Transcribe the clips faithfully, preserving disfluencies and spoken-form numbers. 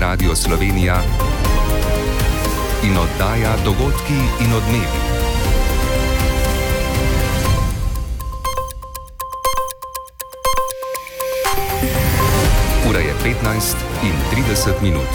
Radio Slovenija in oddaja Dogodki in odmevi. Ura je petnajst in trideset minut.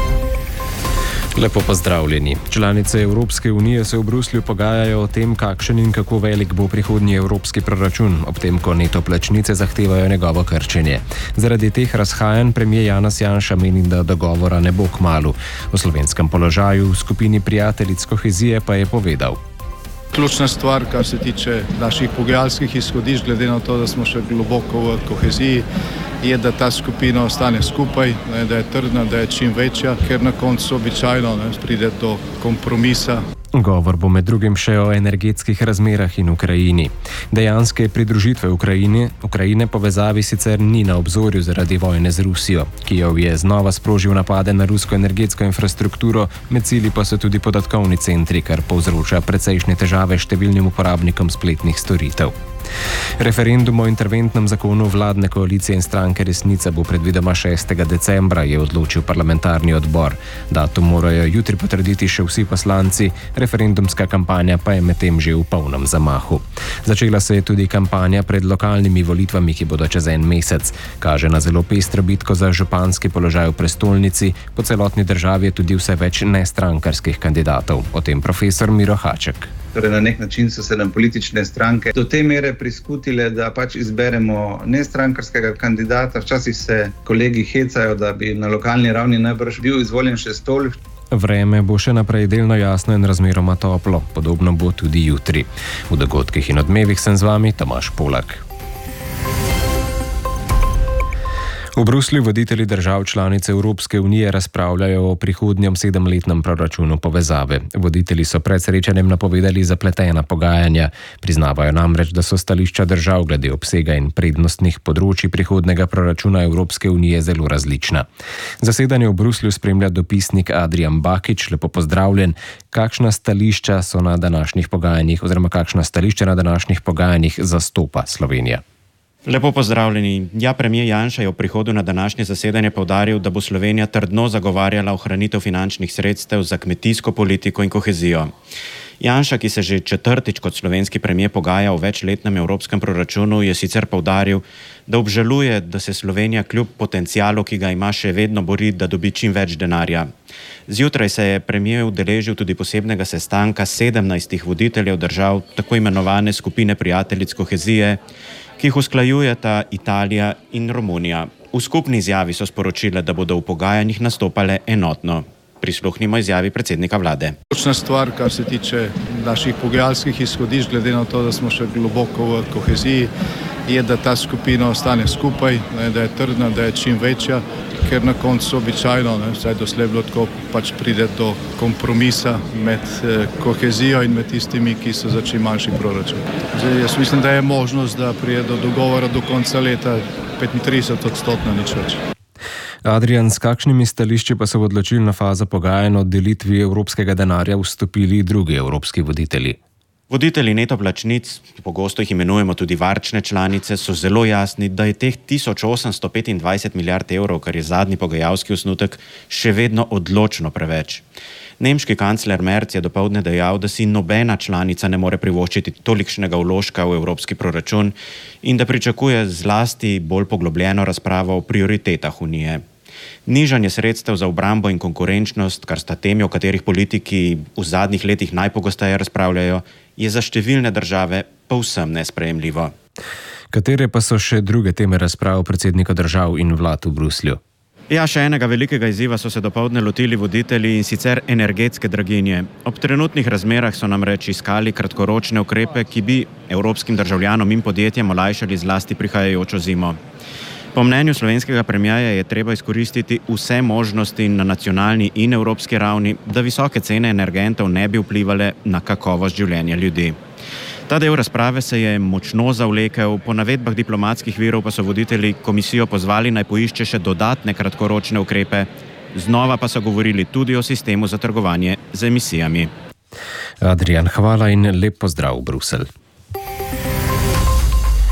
Lepo pozdravljeni. Članice Evropske unije se v Bruslju pogajajo o tem, kakšen in kako velik bo prihodnji evropski proračun, ob tem, ko neto plačnice zahtevajo njegovo krčenje. Zaradi teh razhajanj premijer Janez Janša meni, da dogovora ne bo kmalu. O slovenskem položaju v skupini prijateljic kohezije pa je povedal. Ključna stvar, kar se tiče naših pogajalskih izhodišč, glede na to, da smo še globoko v koheziji, je, da ta skupina ostane skupaj, ne, da je trdna, da je čim večja, ker na koncu običajno ne, pride do kompromisa. Govor bo med drugim še o energetskih razmerah in Ukrajini. Dejanske pridružitve Ukrajine, Ukrajine povezavi sicer ni na obzorju zaradi vojne z Rusijo. Kijev je znova sprožil napade na rusko energetsko infrastrukturo, med cilji pa so tudi podatkovni centri, kar povzroča precejšnje težave številnim uporabnikom spletnih storitev. Referendum o interventnem zakonu vladne koalicije in stranke Resnica bo predvidoma šestega decembra, je odločil parlamentarni odbor. Datum morajo jutri potrditi še vsi poslanci, referendumska kampanja pa je medtem že v polnem zamahu. Začela se je tudi kampanja pred lokalnimi volitvami, ki bodo čez en mesec. Kaže na zelo pestro bitko za županski položaj v prestolnici, po celotni državi je tudi vse več nestrankarskih kandidatov. O tem profesor Miro Haček. Torej, na nek način so se nam politične stranke do te mere priskutile, da pač izberemo nestrankarskega kandidata. Včasih se kolegi hecajo, da bi na lokalni ravni najbrž bil izvoljen še Stolj. Vreme bo še naprej delno jasno in razmeroma toplo. Podobno bo tudi jutri. V dogodkih in odmevih sem z vami Tomaž Polak. V Bruslju voditelji držav članic Evropske unije razpravljajo o prihodnjem sedemletnem proračunu povezave. Voditelji so pred srečanjem napovedali zapletena pogajanja. Priznavajo namreč, da so stališča držav glede obsega in prednostnih področij prihodnega proračuna Evropske unije zelo različna. Zasedanje v Bruslju spremlja dopisnik Adrian Bakič. Lepo pozdravljen. Kakšna stališča so na današnjih pogajanjih oziroma kakšna stališča na današnjih pogajanjih zastopa Slovenija? Lepo pozdravljeni. Ja, premijer Janša je v prihodu na današnje zasedanje poudaril, da bo Slovenija trdno zagovarjala ohranitev finančnih sredstev za kmetijsko politiko in kohezijo. Janša, ki se že četrtič kot slovenski premijer pogaja o večletnem evropskem proračunu, je sicer poudaril, da obžaluje, da se Slovenija kljub potencialu, ki ga ima, še vedno bori, da dobi čim več denarja. Zjutraj se je premijer udeležil tudi posebnega sestanka sedemnajstih voditeljev držav tako imenovane skupine prijateljic kohezije, ki jih usklajujeta Italija in Romunija. V skupni izjavi so sporočile, da bodo v pogajanjih nastopale enotno. Prisluhnimo izjavi predsednika vlade. Ključna stvar, kar se tiče naših pogajalskih izhodišč, glede na to, da smo še globoko v koheziji, je, da ta skupina ostane skupaj, ne, da je trdna, da je čim večja, ker na koncu običajno, ne, vsaj doslej bilo tako, pač pride do kompromisa med eh, kohezijo in med tistimi, ki so za čim manjši proračun. Zdaj, jaz mislim, da je možnost, da pride do dogovora do konca leta petintrideset odstotno, nič več. Adrian, s kakšnimi stališči pa so v odločilno fazo pogajanj o delitvi evropskega denarja vstopili drugi evropski voditelji? Voditelji neto plačnic, pogosto jih imenujemo tudi varčne članice, so zelo jasni, da je teh tisoč osemsto petindvajset milijard evrov, kar je zadnji pogajalski osnutek, še vedno odločno preveč. Nemški kancler Merz je dopoldne dejal, da si nobena članica ne more privoščiti tolikšnega vložka v evropski proračun in da pričakuje zlasti bolj poglobljeno razpravo o prioritetah Unije. Nižanje sredstev za obrambo in konkurenčnost, kar sta temi, o katerih politiki v zadnjih letih najpogosteje razpravljajo, je za številne države povsem nesprejemljivo. Katere pa so še druge teme razprav predsednika držav in vlad v Bruslju? Ja, še enega velikega izziva so se dopoldne lotili voditelji, in sicer energetske draginje. Ob trenutnih razmerah so namreč iskali kratkoročne ukrepe, ki bi evropskim državljanom in podjetjem olajšali zlasti prihajajočo zimo. Po mnenju slovenskega premierja je treba izkoristiti vse možnosti na nacionalni in evropski ravni, da visoke cene energentov ne bi vplivale na kakovost življenja ljudi. Ta del razprave se je močno zavlekel, po navedbah diplomatskih virov pa so voditelji komisijo pozvali naj poišče še dodatne kratkoročne ukrepe, znova pa so govorili tudi o sistemu za trgovanje z emisijami. Adrian, hvala in lep pozdrav v Bruselj.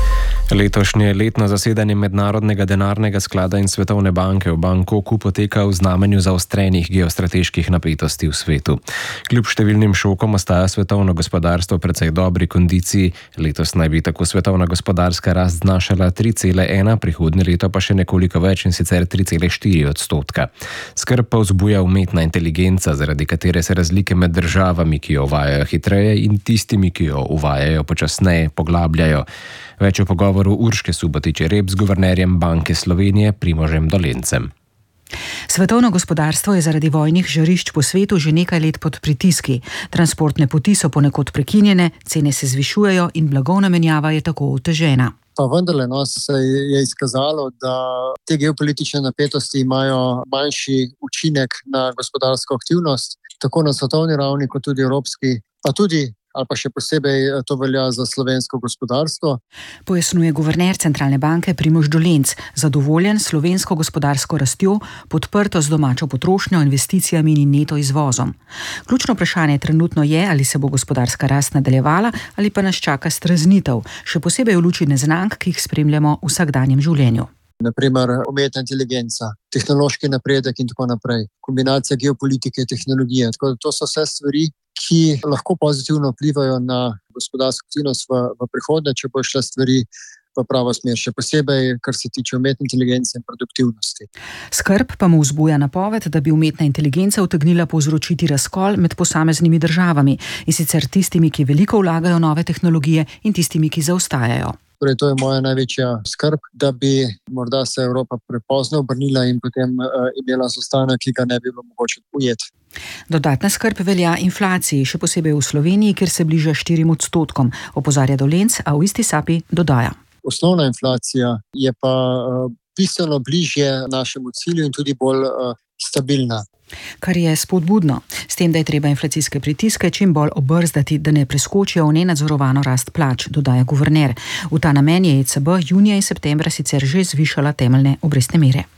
Letošnje letno zasedanje Mednarodnega denarnega sklada in Svetovne banke v Bangkoku poteka v znamenju zaostrenih geostrateških napetosti v svetu. Kljub številnim šokom ostaja svetovno gospodarstvo precej dobri kondiciji. Letos naj bi tako svetovna gospodarska rast znašala tri cele ena, prihodnje leto pa še nekoliko več, in sicer tri cele štiri odstotka. Skrb pa vzbuja umetna inteligenca, zaradi katere se razlike med državami, ki jo uvajajo hitreje, in tistimi, ki jo uvajajo počasneje, poglabljajo. Več o pogovoru Urške Subotić-Reps z guvernerjem Banke Slovenije Primožem Dolencem. Svetovno gospodarstvo je zaradi vojnih žarišč po svetu že nekaj let pod pritiski. Transportne poti so ponekod prekinjene, cene se zvišujejo in blagovna menjava je tako otežena. Pa vendarle no, se je izkazalo, da te geopolitične napetosti imajo manjši učinek na gospodarsko aktivnost, tako na svetovni ravni kot tudi evropski, pa tudi ali pa še posebej to velja za slovensko gospodarstvo. Pojasnjuje guverner Centralne banke Primož Dolenc, zadovoljen slovensko gospodarsko rastjo, podprto z domačo potrošnjo, investicijami in neto izvozom. Ključno vprašanje trenutno je, ali se bo gospodarska rast nadaljevala ali pa nas čaka streznitev, še posebej v luči neznank, ki jih spremljamo v vsakdanjem življenju. Naprimer umetna inteligenca, tehnološki napredek in tako naprej, kombinacija geopolitike in tehnologije. Tako da to so vse stvari, ki lahko pozitivno vplivajo na gospodarsko aktivnost v, v prihodnje, če bo šle stvari v pravo smer, še posebej, kar se tiče umetne inteligence in produktivnosti. Skrb pa mu vzbuja napoved, da bi umetna inteligenca utegnila povzročiti razkol med posameznimi državami, in sicer tistimi, ki veliko vlagajo nove tehnologije, in tistimi, ki zaostajajo. Torej, to je moja največja skrb, da bi morda se Evropa prepozno obrnila in potem uh, imela zaostanek, ki ga ne bi bilo mogoče ujeti. Dodatna skrb velja inflaciji, še posebej v Sloveniji, kjer se bliža štirim odstotkom, opozarja Dolenc, a v isti sapi dodaja. Osnovna inflacija je pa uh, bistveno bližje našemu cilju in tudi bolj uh, stabilna. Kar je spodbudno, s tem, da je treba inflacijske pritiske čim bolj obrzdati, da ne preskočijo v nenadzorovano rast plač, dodaja guverner. V ta namen je E C B junija in septembra sicer že zvišala temeljne obrestne mere.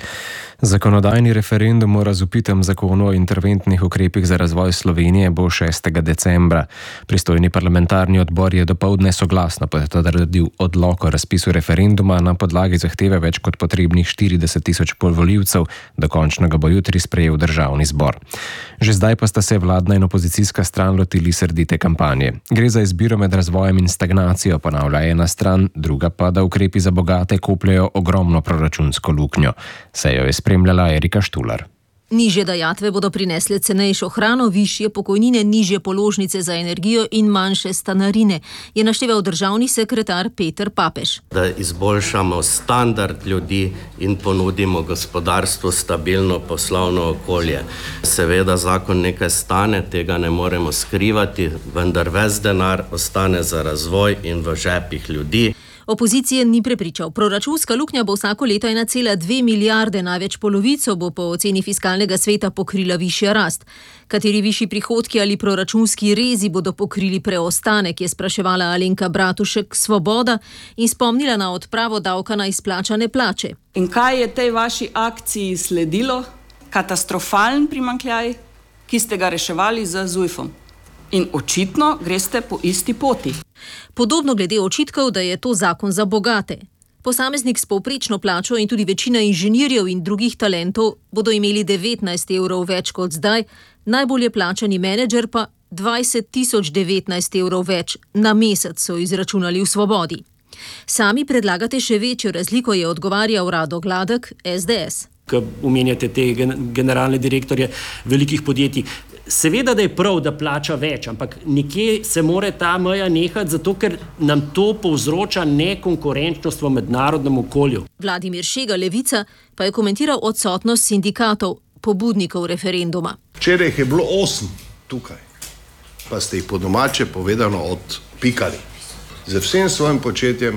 Zakonodajni referendum o razupitem zakonu o interventnih ukrepih za razvoj Slovenije bo šestega decembra. Pristojni parlamentarni odbor je dopoldne soglasno potrdil odlok o razpisu referenduma na podlagi zahteve več kot potrebnih štirideset tisoč volivcev, dokončno ga bo jutri sprejel državni zbor. Že zdaj pa sta se vladna in opozicijska stran lotili srdite kampanje. Gre za izbiro med razvojem in stagnacijo, ponavlja ena stran, druga pa, da ukrepi za bogate kopljejo ogromno proračunsko luknjo. Sejo je spremljala Erika Štular. Nižje dajatve bodo prinesle cenejšo hrano, višje pokojnine, nižje položnice za energijo in manjše stanarine, je našteval državni sekretar Peter Papež. Da izboljšamo standard ljudi in ponudimo gospodarstvu stabilno poslovno okolje. Seveda zakon nekaj stane, tega ne moremo skrivati, vendar ves denar ostane za razvoj in v žepih ljudi. Opozicije ni prepričal. Proračunska luknja bo vsako leto ena cela dve milijarde, največ polovico bo po oceni fiskalnega sveta pokrila višja rast. Kateri višji prihodki ali proračunski rezi bodo pokrili preostanek, je spraševala Alenka Bratušek Svoboda in spomnila na odpravo davka na izplačane plače. In kaj je tej vaši akciji sledilo? Katastrofalen primanjkljaj, ki ste ga reševali z Zujfom. In očitno greste po isti poti. Podobno glede očitkov, da je to zakon za bogate. Posameznik s povprečno plačo in tudi večina inženirjev in drugih talentov bodo imeli devetnajst evrov več kot zdaj, najbolje plačani menedžer pa dvajset tisoč devetnajst evrov več na mesec, so izračunali v Svobodi. Sami predlagate še večjo razliko, je odgovarjal Rado Gladek, S D S. Ko omenjate te generalne direktorje velikih podjetij, seveda, da je prav, da plača več, ampak nekje se mora ta meja nehati, zato ker nam to povzroča nekonkurenčnost v mednarodnem okolju. Vladimir Šega, Levica, pa je komentiral odsotnost sindikatov, pobudnikov referenduma. Včeraj je bilo osem tukaj, pa ste jih po domače povedano odpikali. Z vsem svojim početjem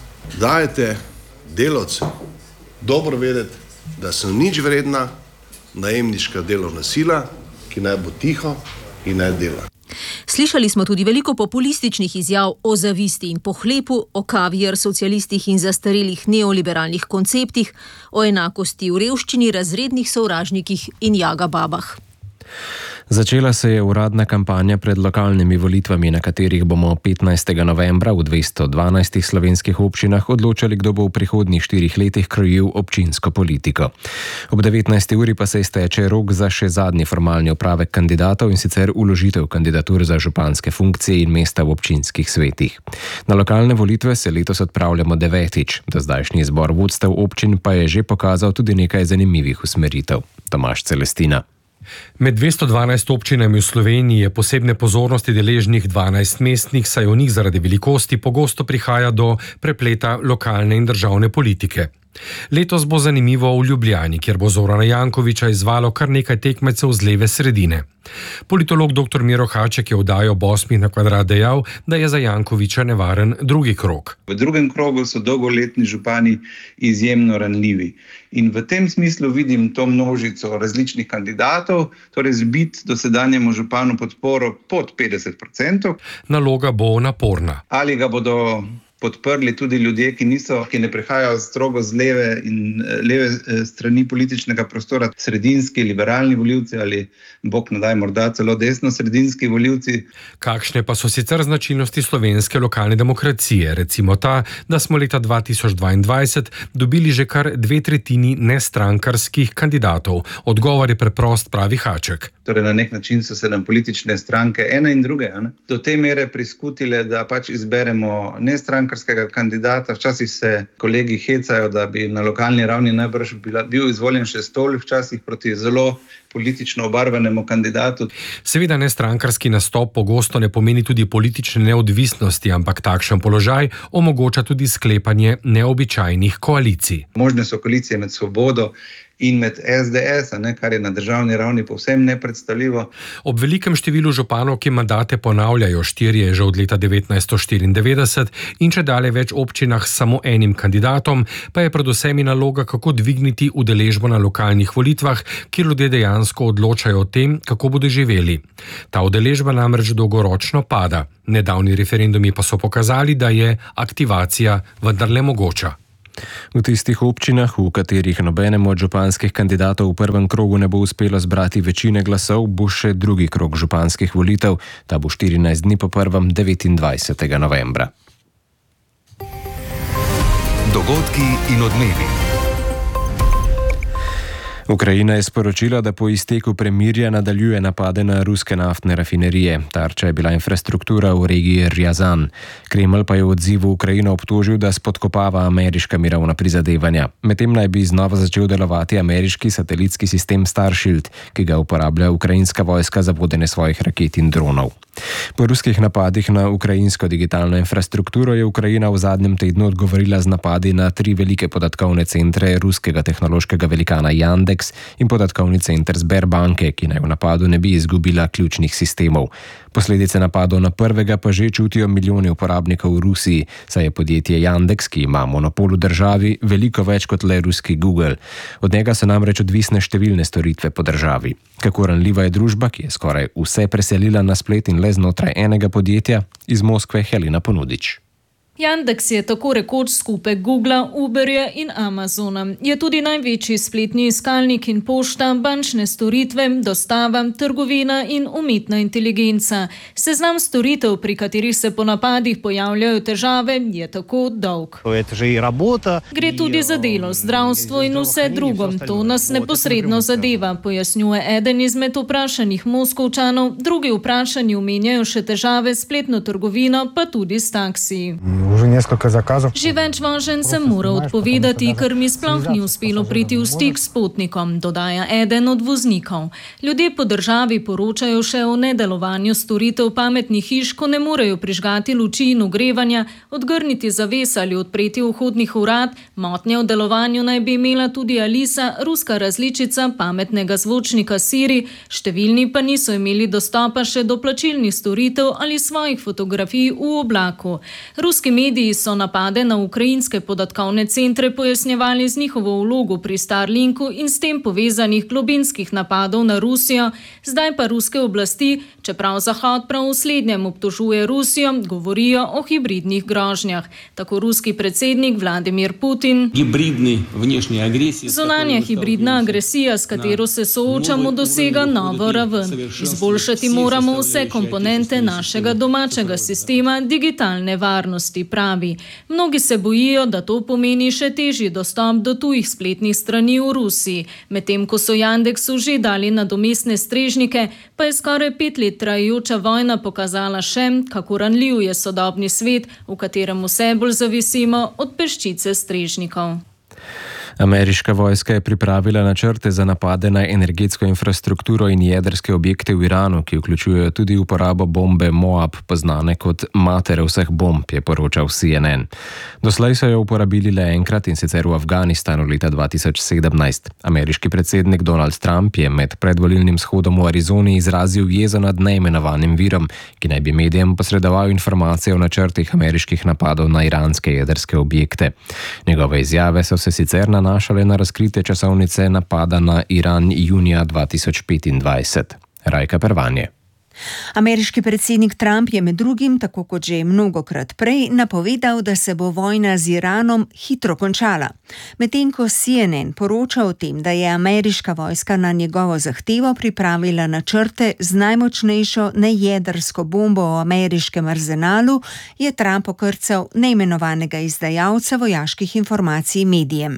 dajete delavcem dobro vedeti, da so nič vredna najemniška delovna sila, ki naj bo tiho in naj dela. Slišali smo tudi veliko populističnih izjav o zavisti in pohlepu, o kaviar socialistih in zastarelih neoliberalnih konceptih, o enakosti v revščini, razrednih sovražnikih in jaga babah. Začela se je uradna kampanja pred lokalnimi volitvami, na katerih bomo petnajstega novembra v dvesto dvanajstih slovenskih občinah odločali, kdo bo v prihodnjih štirih letih krojil občinsko politiko. Ob devetnajsti uri pa se izteče rok za še zadnji formalni opravek kandidatov, in sicer vložitev kandidatur za županske funkcije in mesta v občinskih svetih. Na lokalne volitve se letos odpravljamo devetič. Dozdajšnji izbor vodstev občin pa je že pokazal tudi nekaj zanimivih usmeritev. Tomaž Celestina. Med dvesto dvanajst občinami v Sloveniji je posebne pozornosti deležnih dvanajst mestnih, saj v njih zaradi velikosti pogosto prihaja do prepleta lokalne in državne politike. Letos bo zanimivo v Ljubljani, kjer bo Zorana Jankovića izvalo kar nekaj tekmecev z leve sredine. Politolog doktor Miro Haček je v oddaji Ob osmih na kvadrat dejal, da je za Jankovića nevaren drugi krog. V drugem krogu so dolgoletni župani izjemno ranljivi. In v tem smislu vidim to množico različnih kandidatov, torej zbiti dosedanjemu županu podporo pod petdeset odstotkov. Naloga bo naporna. Ali ga bodo podprli tudi ljudje, ki niso, ki ne prihajajo strogo z leve in leve strani političnega prostora, sredinski, liberalni volivci ali, bog ne daj, morda celo desno-sredinski volivci. Kakšne pa so sicer značilnosti slovenske lokalne demokracije? Recimo ta, da smo leta dva tisoč dvaindvajset dobili že kar dve tretjini nestrankarskih kandidatov. Odgovor je preprost, pravi Haček. Torej na nek način so se nam politične stranke ene in druge ne, do te mere priskutile, da pač izberemo nestrankarskega kandidata. Včasih se kolegi hecajo, da bi na lokalni ravni najbrž bil izvoljen še stol, včasih proti zelo politično obarvanemu kandidatu. Seveda nestrankarski nastop pogosto ne pomeni tudi politične neodvisnosti, ampak takšen položaj omogoča tudi sklepanje neobičajnih koalicij. Možne so koalicije med Svobodo in med es de es, ne, kar je na državni ravni povsem nepredstavljivo. Ob velikem številu županov, ki mandate ponavljajo, štirje že od leta devetnajststo štiriindevetdeset in če dalje več občinah s samo enim kandidatom, pa je predvsem naloga, kako dvigniti udeležbo na lokalnih volitvah, kjer ljudje dejansko odločajo o tem, kako bodo živeli. Ta udeležba namreč dolgoročno pada. Nedavni referendumi pa so pokazali, da je aktivacija vendarle mogoča. V tistih občinah, v katerih nobenemu od županskih kandidatov v prvem krogu ne bo uspelo zbrati večine glasov, bo še drugi krog županskih volitev, ta bo štirinajst dni po prvem, devetindvajsetega novembra. Dogodki in odmevi. Ukrajina je sporočila, da po izteku premirja nadaljuje napade na ruske naftne rafinerije. Tarča je bila infrastruktura v regiji Rjazan. Kremelj pa je v odzivu Ukrajino obtožil, da spodkopava ameriška mirovna prizadevanja. Medtem naj bi znova začel delovati ameriški satelitski sistem Starshield, ki ga uporablja ukrajinska vojska za vodenje svojih raket in dronov. Po ruskih napadih na ukrajinsko digitalno infrastrukturo je Ukrajina v zadnjem tednu odgovorila z napadi na tri velike podatkovne centre ruskega tehnološkega velikana Yandex in podatkovni center Sberbanke, ki naj v napadu ne bi izgubila ključnih sistemov. Posledice napadov na prvega pa že čutijo milijoni uporabnikov v Rusiji, saj je podjetje Yandex, ki ima monopol v državi, veliko več kot le ruski Google. Od njega so namreč odvisne številne storitve po državi. Kako ranljiva je družba, ki je skoraj vse preselila na splet in le znotraj enega podjetja? Iz Moskve Helena Ponudič. Yandex je tako rekoč skupek Googla, Uberja in Amazona. Je tudi največji spletni iskalnik in pošta, bančne storitve, dostava, trgovina in umetna inteligenca. Seznam storitev, pri katerih se po napadih pojavljajo težave, je tako dolg. Gre tudi za delo, zdravstvo in vse drugo. To nas neposredno zadeva, pojasnjuje eden izmed vprašanih Moskovčanov. Drugi vprašani omenjajo še težave s spletno trgovino, pa tudi s taksiji. Že več voženj sem moral odpovedati, ker mi sploh ni uspelo priti v stik s potnikom, dodaja eden od voznikov. Ljudje po državi poročajo še o nedelovanju storitev pametnih hiš, ko ne morejo prižgati luči in ogrevanja, odgrniti zaves ali odpreti vhodnih vrat. Motnje v delovanju naj bi imela tudi Alisa, ruska različica pametnega zvočnika Siri, številni pa niso imeli dostopa še do plačilnih storitev ali svojih fotografij v oblaku. Ruski mediji so napade na ukrajinske podatkovne centre pojasnjevali z njihovo vlogo pri Starlinku in s tem povezanih globinskih napadov na Rusijo. Zdaj pa ruske oblasti čeprav Zahod prav v slednjem obtožuje Rusijo, govorijo o hibridnih grožnjah. Tako ruski predsednik Vladimir Putin. Zunanja hibridna agresija, s katero se soočamo, dosega novo raven. Izboljšati moramo vse komponente našega domačega sistema digitalne varnosti, pravi. Mnogi se bojijo, da to pomeni še težji dostop do tujih spletnih strani v Rusiji. Medtem ko so Yandexu že dali nadomestne strežnike, pa je skoraj pet let trajajoča vojna pokazala še, kako ranljiv je sodobni svet, v katerem vse bolj zavisimo od peščice strežnikov. Ameriška vojska je pripravila načrte za napade na energetsko infrastrukturo in jedrske objekte v Iranu, ki vključujejo tudi uporabo bombe Moab, poznane kot matere vseh bomb, je poročal C N N. Doslej so jo uporabili le enkrat, in sicer v Afganistanu leta dva tisoč sedemnajst. Ameriški predsednik Donald Trump je med predvolilnim shodom v Arizoni izrazil jezo nad neimenovanim virom, ki naj bi medijem posredoval informacije o načrtih ameriških napadov na iranske jedrske objekte. Njegove izjave so se sicer na nanašale na razkritje časovnice napada na Iran junija dva tisoč petindvajset. Rajka Pervanje. Ameriški predsednik Trump je med drugim, tako kot že mnogokrat prej, napovedal, da se bo vojna z Iranom hitro končala. Medtem ko C N N poroča o tem, da je ameriška vojska na njegovo zahtevo pripravila načrte z najmočnejšo nejedrsko bombo v ameriškem arzenalu, je Trump okrcal neimenovanega izdajalca vojaških informacij medijem.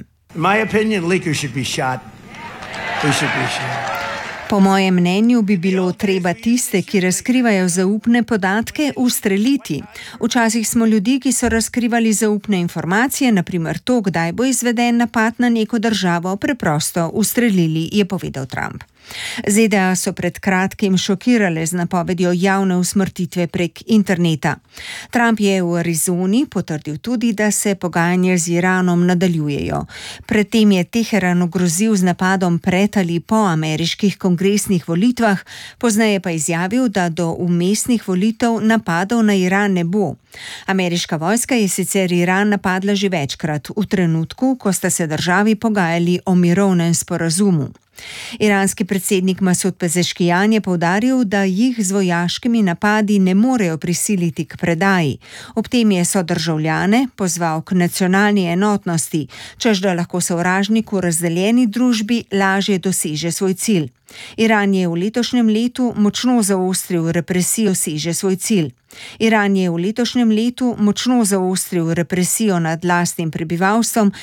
Po mojem mnenju bi bilo treba tiste, ki razkrivajo zaupne podatke, ustreliti. Včasih smo ljudi, ki so razkrivali zaupne informacije, naprimer to, kdaj bo izveden napad na neko državo, preprosto ustrelili, je povedal Trump. Z D A so pred kratkim šokirale z napovedjo javne usmrtitve prek interneta. Trump je v Arizoni potrdil tudi, da se pogajanja z Iranom nadaljujejo. Predtem je Teheran ogrozil z napadom pred ali po ameriških kongresnih volitvah, pozneje pa izjavil, da do vmesnih volitev napadov na Iran ne bo. Ameriška vojska je sicer Iran napadla že večkrat, v trenutku, ko sta se državi pogajali o mirovnem sporazumu. Iranski predsednik Masud Pezeškijan je poudaril, da jih z vojaškimi napadi ne morejo prisiliti k predaji. Ob tem je sodržavljane pozval k nacionalni enotnosti, češ da lahko sovražnik v razdeljeni družbi lažje doseže svoj cilj. Iran je v letošnjem letu močno zaostril represijo, seže svoj cilj. Iran je v letošnjem letu močno zaostril represijo nad lastnim prebivalstvom